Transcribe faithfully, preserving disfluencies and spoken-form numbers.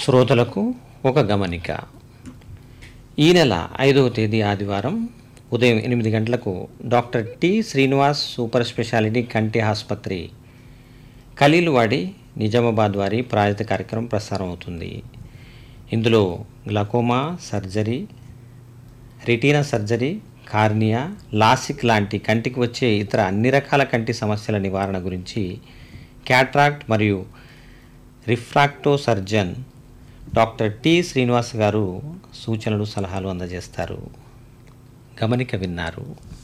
శ్రోతలకు ఒక గమనిక. ఈ నెల ఐదవ తేదీ ఆదివారం ఉదయం ఎనిమిది గంటలకు doctor T Srinivas super speciality కంటి ఆసుపత్రి ఖలీల్వాడి నిజామాబాద్ వారి ప్రాయోజిత కార్యక్రమం ప్రసారం అవుతుంది. ఇందులో glaucoma surgery, retina surgery, cornea, LASIK లాంటి కంటికి వచ్చే ఇతర అన్ని రకాల కంటి సమస్యల నివారణ గురించి క్యాట్రాక్ట్ మరియు రిఫ్రాక్టో సర్జన్ డాక్టర్ టి శ్రీనివాస్ గారు సూచనలు సలహాలు అందజేస్తారు. గమనిక విన్నారు.